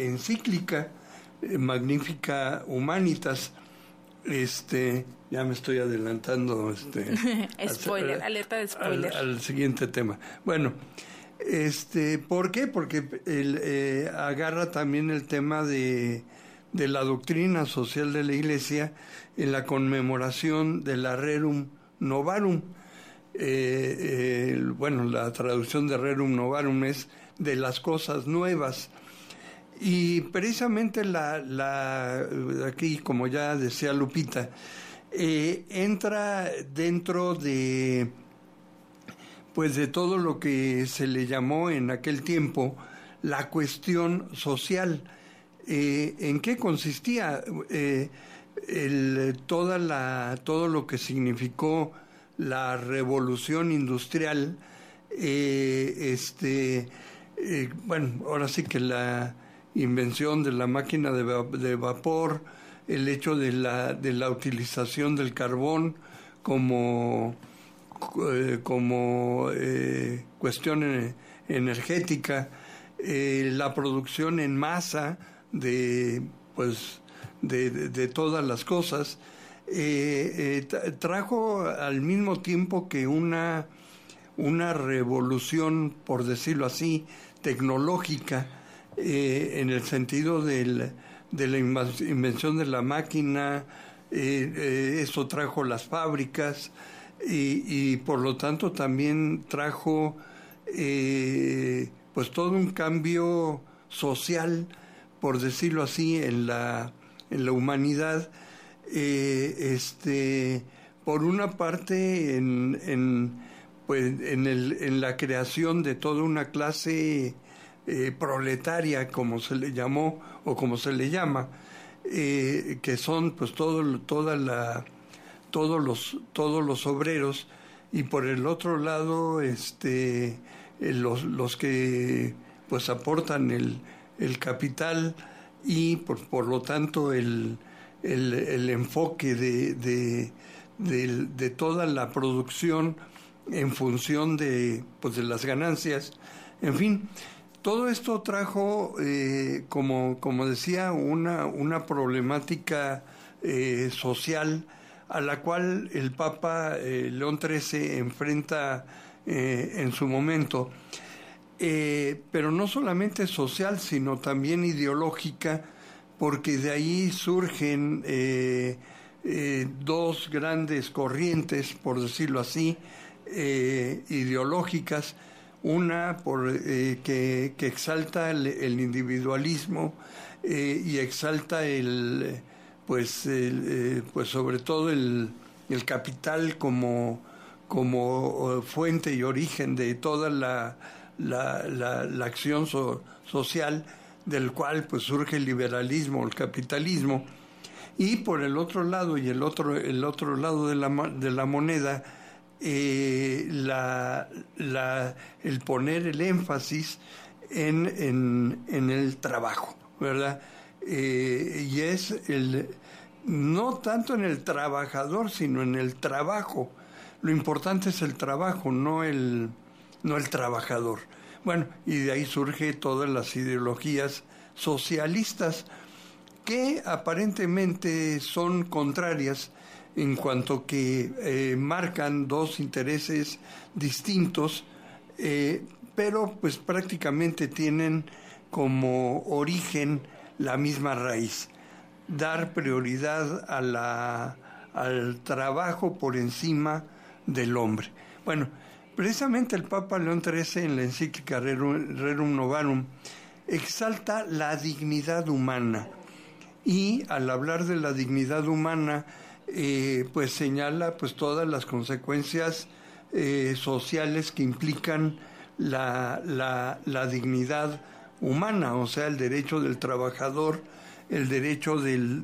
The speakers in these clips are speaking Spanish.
encíclica Magnificat Humanitas. Ya me estoy adelantando, spoiler, alerta de spoiler. Al siguiente tema. Bueno, ¿por qué? Porque él agarra también el tema de la doctrina social de la Iglesia en la conmemoración de la Rerum Novarum. Bueno, la traducción de Rerum Novarum es de las cosas nuevas. Y precisamente aquí, como ya decía Lupita, entra dentro de todo lo que se le llamó en aquel tiempo la cuestión social. ¿En qué consistía? Todo lo que significó la revolución industrial, bueno, ahora sí que la invención de la máquina de vapor, el hecho de la utilización del carbón como cuestión energética, la producción en masa de todas las cosas, trajo al mismo tiempo que una revolución, por decirlo así, tecnológica, en el sentido de la invención de la máquina. Eso trajo las fábricas y por lo tanto también trajo todo un cambio social, por decirlo así, en la humanidad. Por una parte en la creación de toda una clase proletaria, como se le llamó o como se le llama, que son todos los obreros, y por el otro lado los que aportan el capital, y por lo tanto el enfoque de toda la producción en función de las ganancias. En fin, todo esto trajo, como decía, una problemática social a la cual el Papa León XIII enfrenta en su momento, pero no solamente social, sino también ideológica, porque de ahí surgen dos grandes corrientes, por decirlo así, ideológicas. Una que exalta el individualismo y exalta sobre todo el capital como fuente y origen de toda la acción social, del cual surge el liberalismo, el capitalismo. Y por el otro lado, y el otro lado de la moneda, el poner el énfasis en el trabajo, ¿verdad? Y es no tanto en el trabajador, sino en el trabajo. Lo importante es el trabajo, no el trabajador. Bueno, y de ahí surge todas las ideologías socialistas, que aparentemente son contrarias, en cuanto que marcan dos intereses distintos, pero prácticamente tienen como origen la misma raíz: dar prioridad al trabajo por encima del hombre. Bueno, precisamente el Papa León XIII, en la encíclica Rerum Novarum, exalta la dignidad humana, y al hablar de la dignidad humana señala todas las consecuencias sociales que implican la dignidad humana, o sea, el derecho del trabajador, el derecho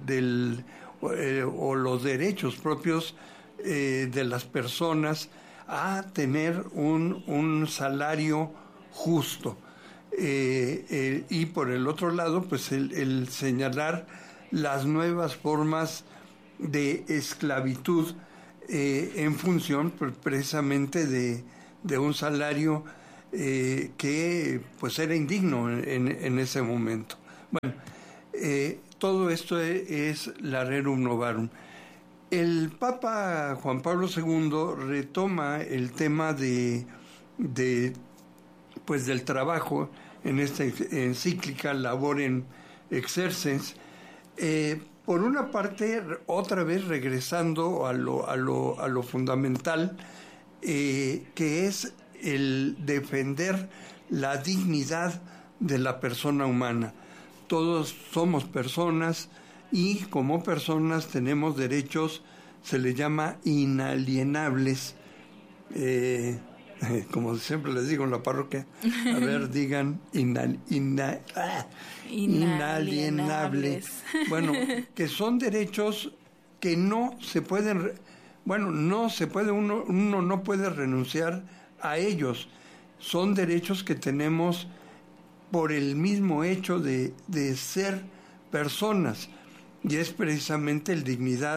o los derechos propios de las personas a tener un salario justo, y por el otro lado el señalar las nuevas formas de esclavitud en función precisamente de un salario que era indigno en ese momento, Bueno, todo esto es la Rerum Novarum. El Papa Juan Pablo II retoma el tema pues del trabajo en esta encíclica Laborem Exercens, por una parte, otra vez regresando a lo fundamental, que es el defender la dignidad de la persona humana. Todos somos personas y como personas tenemos derechos, se les llama inalienables, como siempre les digo en la parroquia, a ver, digan inalienables. Bueno, que son derechos que no se pueden, uno no puede renunciar a ellos. Son derechos que tenemos por el mismo hecho de ser personas. Y es precisamente el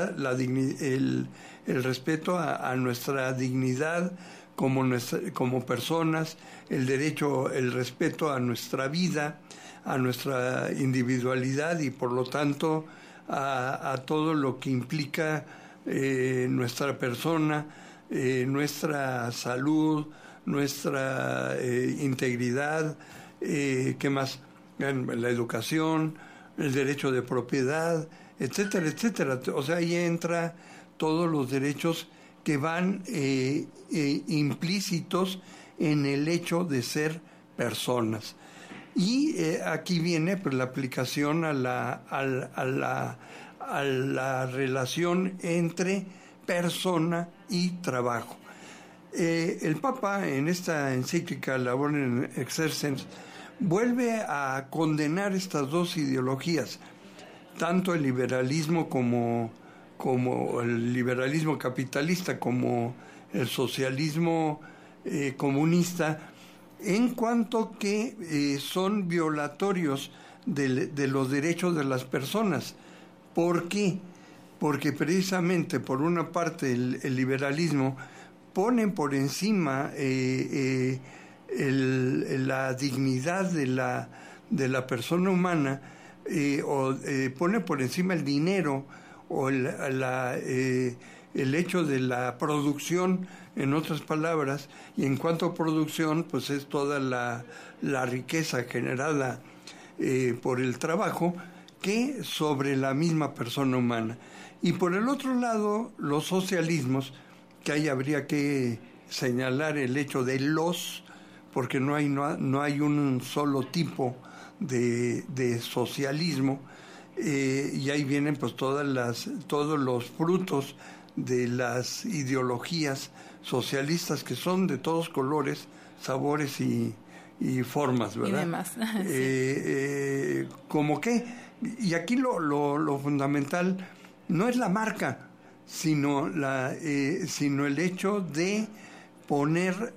respeto a nuestra dignidad como personas, el respeto a nuestra vida, a nuestra individualidad y por lo tanto a todo lo que implica nuestra persona, nuestra salud, nuestra integridad, ¿qué más? La educación, el derecho de propiedad, etcétera, etcétera. O sea, ahí entra todos los derechos que van implícitos en el hecho de ser personas. Y aquí viene pues, la aplicación a la relación entre persona y trabajo. El Papa, en esta encíclica Laborem Exercens, vuelve a condenar estas dos ideologías, tanto el liberalismo como el liberalismo capitalista, como el socialismo comunista, en cuanto que son violatorios de los derechos de las personas. ¿Por qué? Porque precisamente, por una parte, el liberalismo pone por encima la dignidad de la persona humana, pone por encima el dinero o el hecho de la producción, en otras palabras, y en cuanto a producción, pues es toda la riqueza generada por el trabajo que sobre la misma persona humana. Y por el otro lado, los socialismos, que ahí habría que señalar el hecho de porque no hay un solo tipo de socialismo, y ahí vienen pues todos los frutos de las ideologías socialistas que son de todos colores, sabores y formas, ¿verdad? Y demás. Como que, y aquí lo fundamental no es la marca, sino el hecho de poner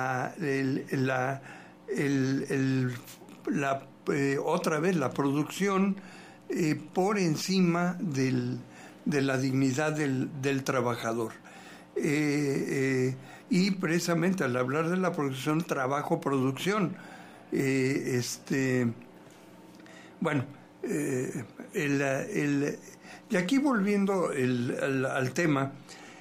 otra vez la producción por encima de la dignidad del trabajador. Y precisamente al hablar de la producción, trabajo-producción, y aquí volviendo al tema,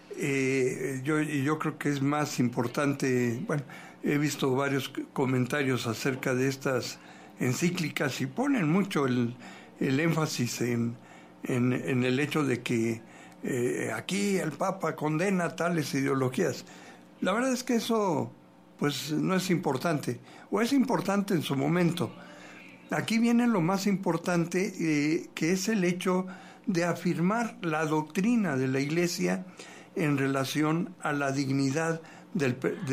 yo creo que es más importante, he visto varios comentarios acerca de estas encíclicas y ponen mucho el énfasis en el hecho de que aquí el Papa condena tales ideologías. La verdad es que eso pues no es importante, o es importante en su momento. Aquí viene lo más importante, que es el hecho de afirmar la doctrina de la Iglesia en relación a la dignidad del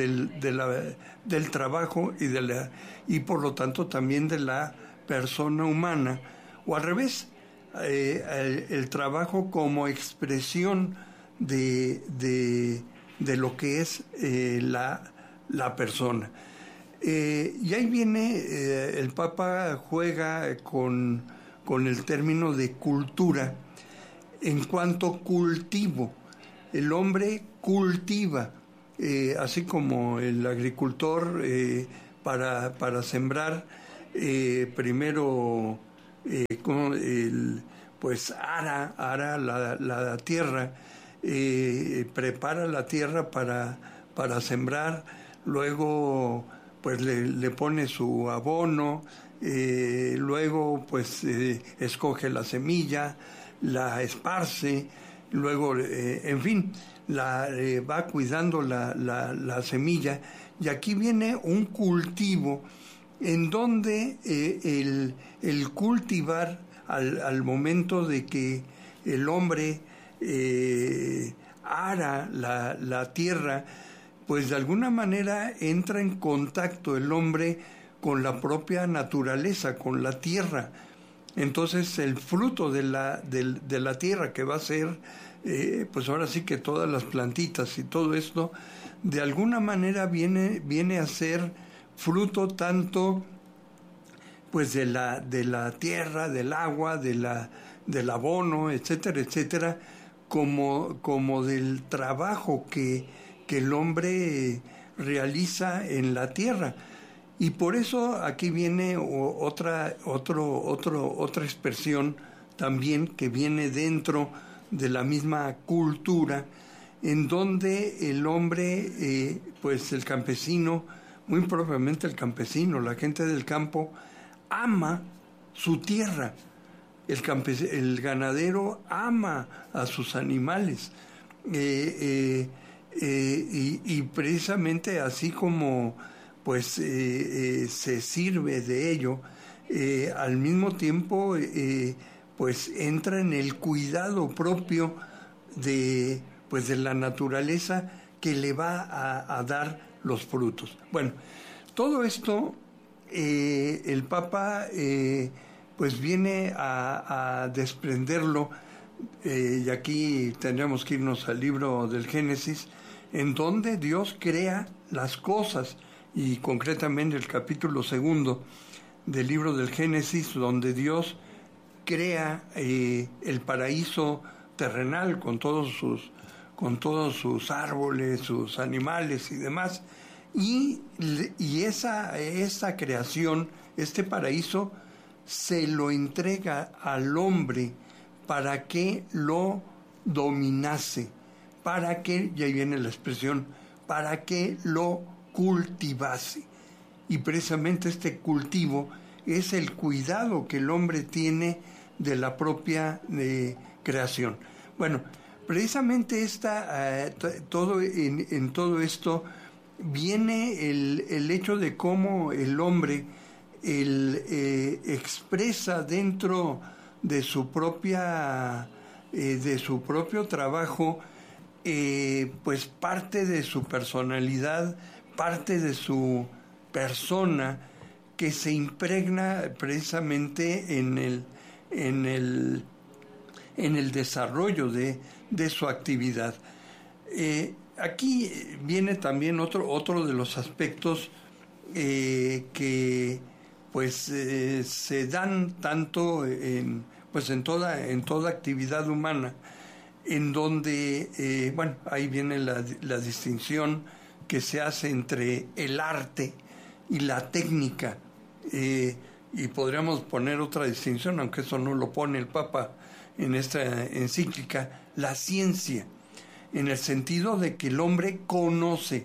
trabajo y por lo tanto también de la persona humana, o al revés, el trabajo como expresión de lo que es la persona. Y ahí viene, el Papa juega con el término de cultura en cuanto cultivo. El hombre cultiva, así como el agricultor para sembrar primero pues ara la tierra, prepara la tierra para sembrar, luego pues le pone su abono, luego pues escoge la semilla, la esparce, luego en fin, va cuidando la semilla, y aquí viene un cultivo en donde el cultivar al momento de que el hombre ara la tierra, pues de alguna manera entra en contacto el hombre con la propia naturaleza, con la tierra. Entonces el fruto de la tierra, que va a ser pues ahora sí que todas las plantitas y todo esto, de alguna manera viene a ser fruto tanto pues de la tierra, del agua, del abono, etcétera, etcétera, como del trabajo que el hombre realiza en la tierra. Y por eso aquí viene otra expresión también que viene dentro de la misma cultura, en donde el hombre, pues el campesino, muy propiamente el campesino, la gente del campo, ama su tierra. El ganadero ama a sus animales. Y precisamente así como pues se sirve de ello, al mismo tiempo pues entra en el cuidado propio de la naturaleza que le va a dar los frutos. Bueno, todo esto el Papa pues viene a desprenderlo, y aquí tendríamos que irnos al libro del Génesis, en donde Dios crea las cosas, y concretamente el capítulo 2 del libro del Génesis, donde Dios crea el paraíso terrenal con todos sus árboles, sus animales y demás, y esa creación, este paraíso, se lo entrega al hombre para que lo dominase, para que, y ahí viene la expresión, para que lo cultivase. Y precisamente este cultivo es el cuidado que el hombre tiene de la propia creación. Bueno, precisamente en todo esto viene el hecho de cómo el hombre expresa dentro de su propio trabajo, pues parte de su personalidad, parte de su persona, que se impregna precisamente en el desarrollo de su actividad. Aquí viene también otro de los aspectos que pues se dan tanto en toda actividad humana, en donde ahí viene la distinción que se hace entre el arte y la técnica, y podríamos poner otra distinción, aunque eso no lo pone el Papa en esta encíclica, la ciencia, en el sentido de que el hombre conoce.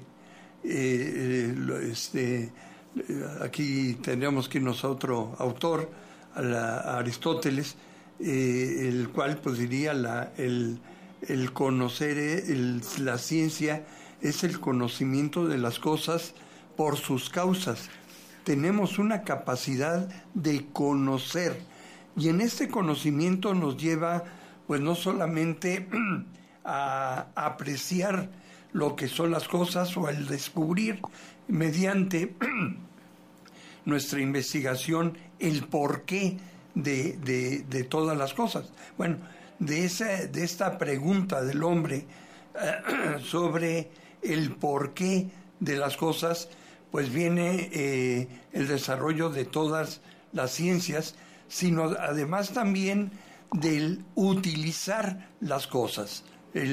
Aquí tendríamos que irnos a otro autor, a Aristóteles, el cual pues diría el conocer, la ciencia es el conocimiento de las cosas por sus causas. Tenemos una capacidad de conocer, y en este conocimiento nos lleva pues no solamente a apreciar lo que son las cosas, o al descubrir mediante nuestra investigación el porqué de todas las cosas. Bueno, de esta pregunta del hombre sobre el porqué de las cosas, pues viene el desarrollo de todas las ciencias, sino además también del utilizar las cosas.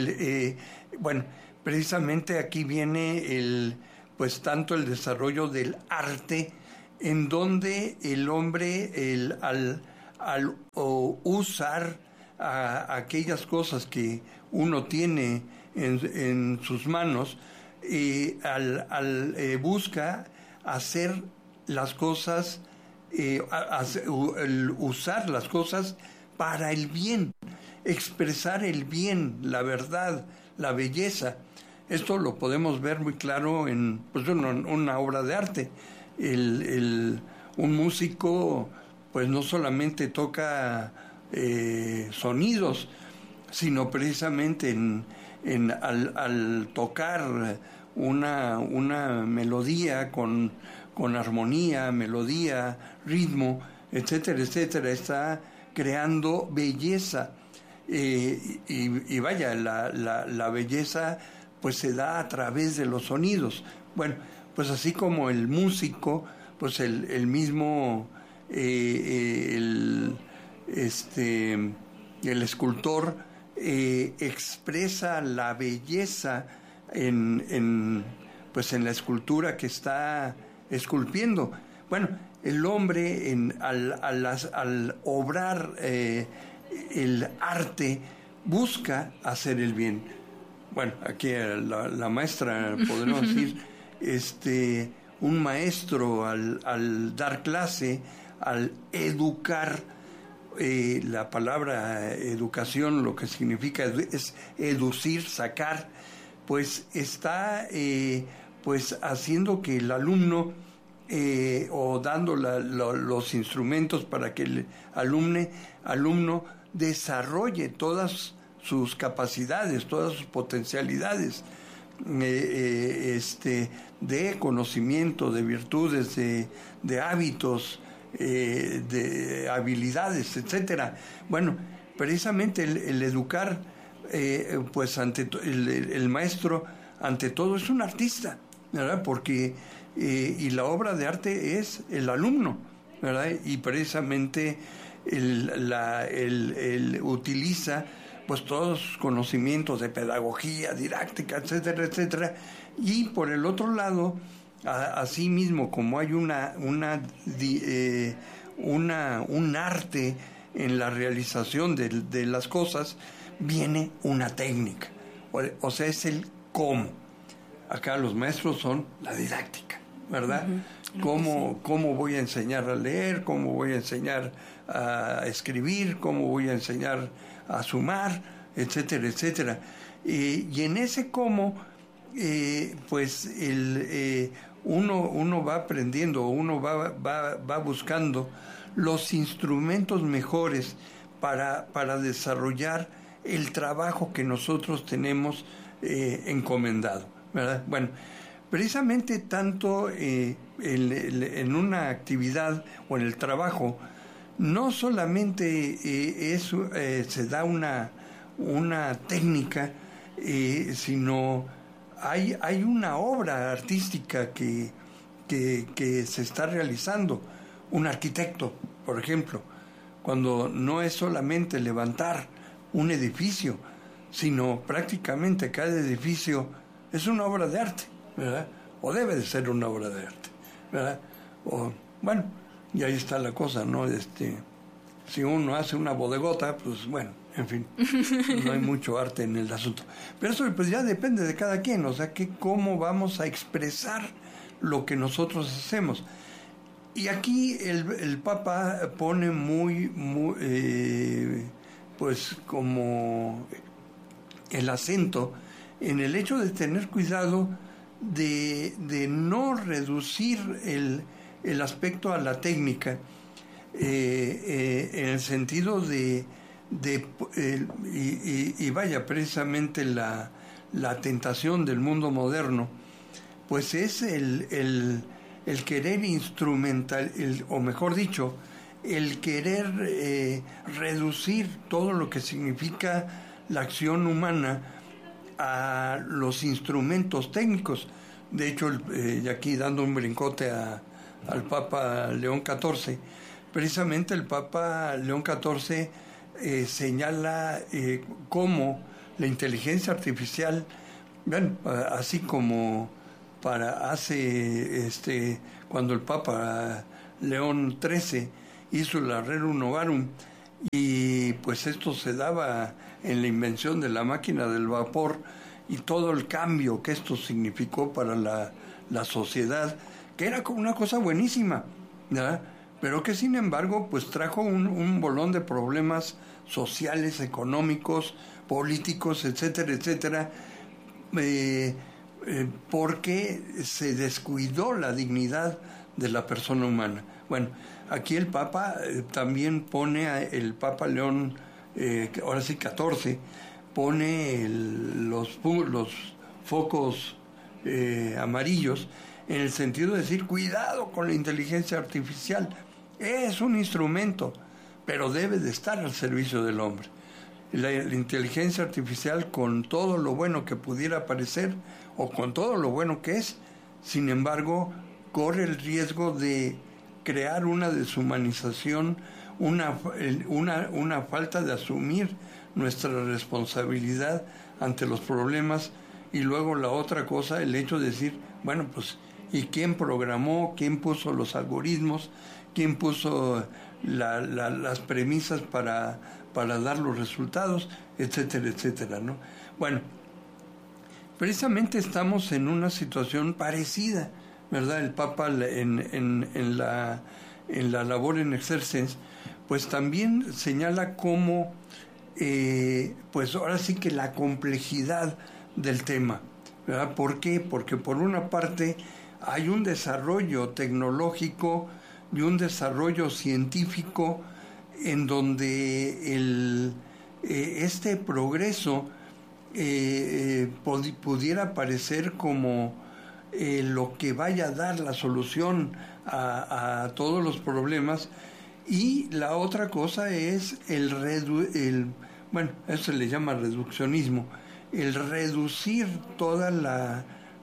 Precisamente aquí viene pues tanto el desarrollo del arte, en donde el hombre al usar aquellas cosas que uno tiene en sus manos, busca hacer las cosas, usar las cosas para el bien, expresar el bien, la verdad, la belleza. Esto lo podemos ver muy claro en una obra de arte. Un músico pues no solamente toca sonidos, sino precisamente al tocar una melodía con armonía, melodía, ritmo, etcétera, etcétera, está creando belleza. Y vaya, la belleza pues se da a través de los sonidos. Bueno, pues así como el músico, pues el mismo el escultor expresa la belleza en la escultura que está esculpiendo. Bueno, el hombre al obrar el arte busca hacer el bien. Bueno, aquí la maestra, podemos decir, un maestro al dar clase, al educar, la palabra educación lo que significa es educir, sacar, pues está pues haciendo que el alumno o dando los instrumentos para que el alumno desarrolle todas sus capacidades, todas sus potencialidades de conocimiento, de virtudes, de hábitos, de habilidades, etcétera. Bueno, precisamente el educar, pues el maestro ante todo es un artista, ¿verdad? Porque y la obra de arte es el alumno, ¿verdad? Y precisamente él utiliza pues todos sus conocimientos de pedagogía, didáctica, etcétera, etcétera. Y por el otro lado, así mismo como hay un arte en la realización de las cosas, viene una técnica. O sea, es el cómo. Acá los maestros son la didáctica, ¿verdad? ¿Cómo voy a enseñar a leer? ¿Cómo voy a enseñar a escribir? ¿Cómo voy a enseñar a sumar? Etcétera, etcétera. Y en ese cómo, pues uno va aprendiendo, uno va buscando los instrumentos mejores para desarrollar el trabajo que nosotros tenemos encomendado, ¿verdad? Bueno, precisamente tanto en una actividad o en el trabajo, no solamente se da una técnica, sino hay una obra artística que se está realizando. Un arquitecto, por ejemplo, cuando no es solamente levantar un edificio, sino prácticamente cada edificio es una obra de arte, ¿verdad? O debe de ser una obra de arte, ¿verdad? Bueno, y ahí está la cosa, ¿no? Si uno hace una bodegota, pues bueno, en fin, no hay mucho arte en el asunto. Pero eso pues ya depende de cada quien, o sea, cómo vamos a expresar lo que nosotros hacemos. Y aquí el Papa pone muy pues como el acento en el hecho de tener cuidado de no reducir el aspecto a la técnica, en el sentido y vaya, precisamente la tentación del mundo moderno, pues es el querer instrumental, o mejor dicho, el querer reducir todo lo que significa la acción humana a los instrumentos técnicos. De hecho, y aquí dando un brincote al Papa León XIV, precisamente el Papa León XIV señala cómo la inteligencia artificial, bueno, así como cuando el Papa León XIII hizo el Rerum Novarum, y pues esto se daba en la invención de la máquina del vapor y todo el cambio que esto significó para la sociedad, que era como una cosa buenísima, ¿verdad? Pero que sin embargo pues trajo un bolón de problemas sociales, económicos, políticos, etcétera, etcétera, porque se descuidó la dignidad de la persona humana. Bueno, aquí el Papa también pone, el Papa León, ahora sí 14, pone los focos amarillos en el sentido de decir, cuidado con la inteligencia artificial, es un instrumento, pero debe de estar al servicio del hombre. La inteligencia artificial, con todo lo bueno que pudiera parecer, o con todo lo bueno que es, sin embargo, corre el riesgo de crear una deshumanización, una falta de asumir nuestra responsabilidad ante los problemas, y luego la otra cosa, el hecho de decir, bueno, pues, ¿y quién programó? ¿Quién puso los algoritmos? ¿Quién puso las premisas para dar los resultados? Etcétera, etcétera, ¿no? Bueno, precisamente estamos en una situación parecida, ¿verdad? El Papa en la labor in exercens, pues también señala cómo, pues ahora sí que la complejidad del tema, ¿verdad? ¿Por qué? Porque por una parte hay un desarrollo tecnológico y un desarrollo científico en donde este progreso pudiera parecer como lo que vaya a dar la solución a todos los problemas, y la otra cosa es bueno, eso se le llama reduccionismo, el reducir toda la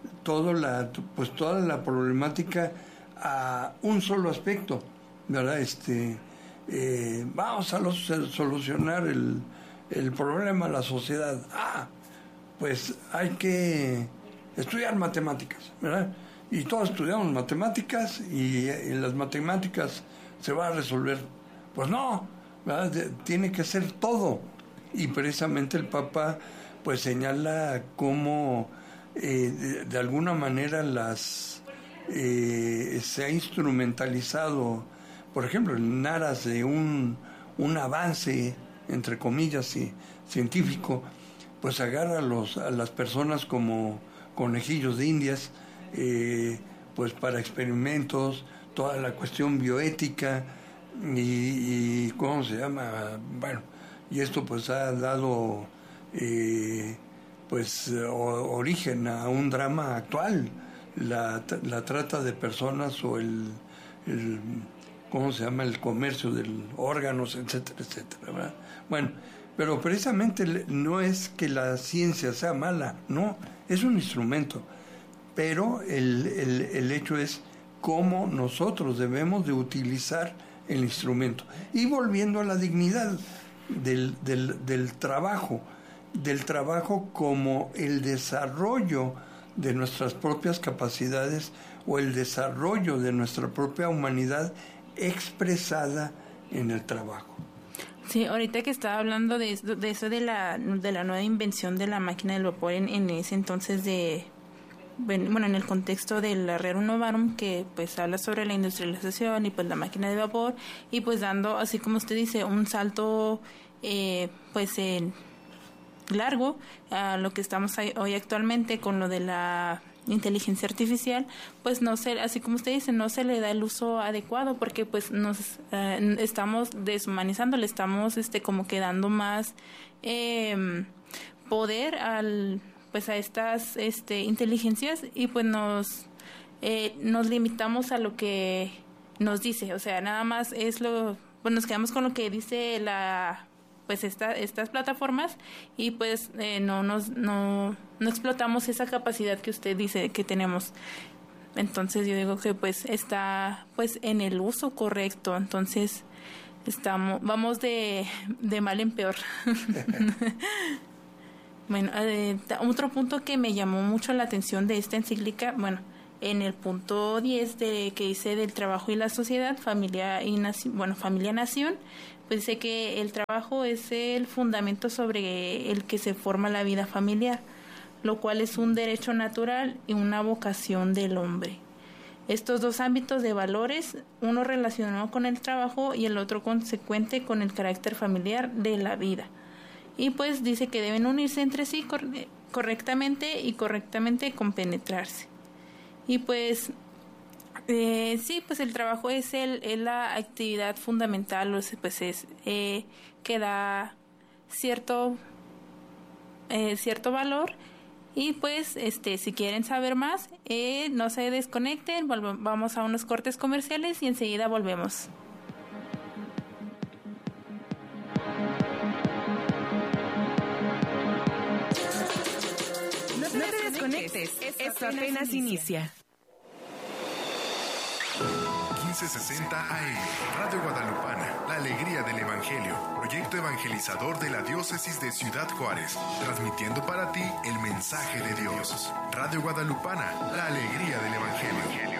problemática a un solo aspecto, ¿verdad? Vamos a solucionar el problema de la sociedad. Pues hay que estudiar matemáticas, ¿verdad? Y todos estudiamos matemáticas y en las matemáticas se va a resolver. Pues no, ¿verdad? Tiene que ser todo. Y precisamente el Papa pues señala cómo de alguna manera se ha instrumentalizado, por ejemplo, en aras de un avance, entre comillas, científico, pues agarra a las personas como conejillos de indias, pues para experimentos, toda la cuestión bioética y ¿cómo se llama? Bueno, y esto pues ha dado origen a un drama actual, la trata de personas o el ¿cómo se llama? El comercio de órganos, etcétera, etcétera, ¿verdad? Bueno, pero precisamente no es que la ciencia sea mala, no, es un instrumento, pero el hecho es cómo nosotros debemos de utilizar el instrumento. Y volviendo a la dignidad del trabajo como el desarrollo de nuestras propias capacidades o el desarrollo de nuestra propia humanidad expresada en el trabajo. Sí, ahorita que estaba hablando de eso de la nueva invención de la máquina del vapor en ese entonces bueno, en el contexto del Rerum Novarum, que pues habla sobre la industrialización y pues la máquina de vapor, y pues dando, así como usted dice, un salto largo a lo que estamos hoy actualmente con lo de la inteligencia artificial, pues no se, así como usted dice, no se le da el uso adecuado, porque pues nos estamos deshumanizando, le estamos como que dando más poder a estas inteligencias, y pues nos limitamos a lo que nos dice, o sea, nada más nos quedamos con lo que dice estas plataformas, y pues no explotamos esa capacidad que usted dice que tenemos. Entonces yo digo que pues está pues en el uso correcto, entonces vamos de mal en peor. Bueno, otro punto que me llamó mucho la atención de esta encíclica, bueno, en el punto 10 que dice del trabajo y la sociedad, familia nación, pues dice que el trabajo es el fundamento sobre el que se forma la vida familiar, lo cual es un derecho natural y una vocación del hombre. Estos dos ámbitos de valores, uno relacionado con el trabajo y el otro consecuente con el carácter familiar de la vida. Y pues dice que deben unirse entre sí correctamente y correctamente compenetrarse. Y pues sí, pues el trabajo es la actividad fundamental, pues es que da cierto valor. Y pues si quieren saber más, no se desconecten, vamos a unos cortes comerciales y enseguida volvemos. No te desconectes, esto apenas inicia. 1560 AM, Radio Guadalupana, la alegría del Evangelio, proyecto evangelizador de la diócesis de Ciudad Juárez, transmitiendo para ti el mensaje de Dios. Radio Guadalupana, la alegría del Evangelio.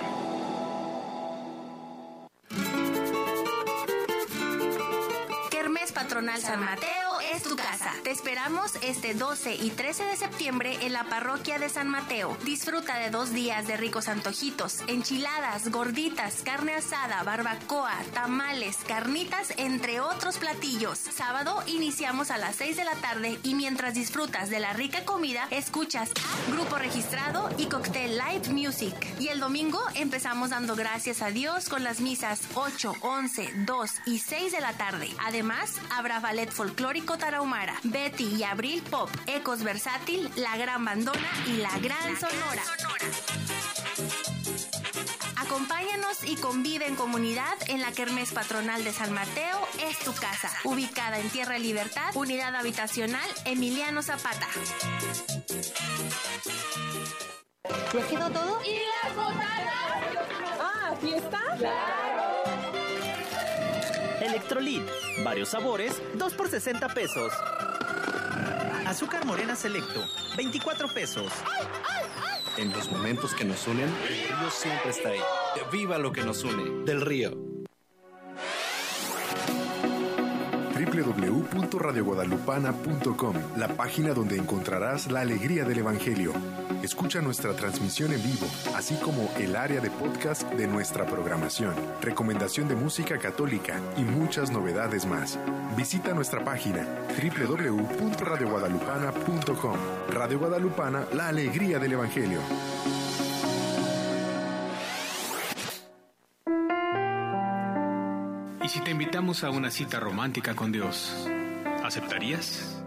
Kermés Patronal San Mateo es tu casa. Te esperamos este 12 y 13 de septiembre en la parroquia de San Mateo. Disfruta de 2 días de ricos antojitos, enchiladas, gorditas, carne asada, barbacoa, tamales, carnitas, entre otros platillos. Sábado iniciamos a las 6 de la tarde y mientras disfrutas de la rica comida, escuchas grupo registrado y cóctel live music. Y el domingo empezamos dando gracias a Dios con las misas 8, 11, 2 y 6 de la tarde. Además, habrá ballet folclórico tarahumara, Betty y Abril Pop, Ecos Versátil, La Gran Bandona y La Gran Sonora. Acompáñanos y convive en comunidad en la Kermés Patronal de San Mateo es tu casa, ubicada en Tierra Libertad, Unidad Habitacional Emiliano Zapata. ¿Ya quedó todo? ¿Y las botanas? ¿Aquí está? ¡Claro! Electrolit, varios sabores, 2 por 60 pesos. Azúcar morena selecto, 24 pesos. En los momentos que nos unen, el río siempre está ahí. ¡Viva lo que nos une! Del Río. www.radioguadalupana.com, la página donde encontrarás la alegría del Evangelio. Escucha nuestra transmisión en vivo, así como el área de podcast de nuestra programación, recomendación de música católica y muchas novedades más. Visita nuestra página www.radioguadalupana.com. Radio Guadalupana, la alegría del Evangelio. ¿Y si te invitamos a una cita romántica con Dios, aceptarías?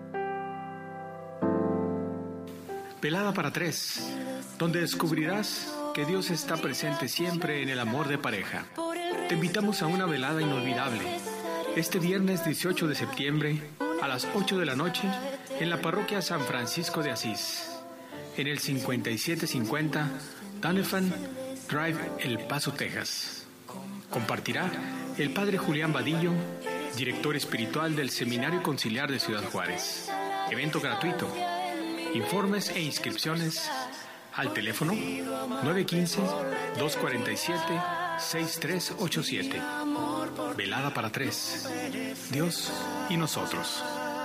Velada para 3, donde descubrirás que Dios está presente siempre en el amor de pareja. Te invitamos a una velada inolvidable, este viernes 18 de septiembre, a las 8 de la noche, en la parroquia San Francisco de Asís, en el 5750 Donovan Drive, El Paso, Texas. Compartirá el padre Julián Vadillo, director espiritual del Seminario Conciliar de Ciudad Juárez. Evento gratuito. Informes e inscripciones al teléfono 915-247-6387. Velada para 3. Dios y nosotros.